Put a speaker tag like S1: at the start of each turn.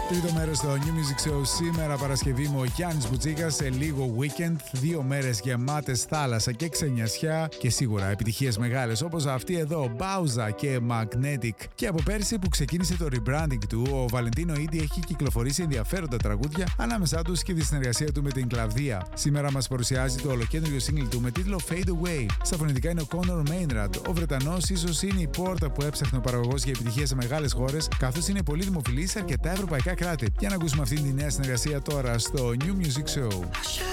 S1: Τρίτο μέρος στο New Music Show σήμερα Παρασκευή με ο Γιάννης Μπουτσίκας σε λίγο weekend. 2 μέρες γεμάτες θάλασσα και ξενιασιά και σίγουρα επιτυχίες μεγάλες όπως αυτή εδώ, Μπάουζα και Magnetic. Και από πέρσι που ξεκίνησε το rebranding του, ο Βαλεντίνο ήδη έχει κυκλοφορήσει ενδιαφέροντα τραγούδια, ανάμεσά τους και τη συνεργασία του με την Κλαβδία. Σήμερα μας παρουσιάζει το ολοκέντριο single του με τίτλο Fade Away. Στα φωνητικά είναι ο Conor Maynard. Ο Βρετανός ίσως είναι η πόρτα που έψαχνε ο παραγωγός για επιτυχία σε μεγάλες χώρες, καθώς είναι πολύ δημοφιλής σε αρκετά ευρωπαϊκά κράτη. Για να ακούσουμε αυτή τη νέα συνεργασία τώρα στο New Music Show.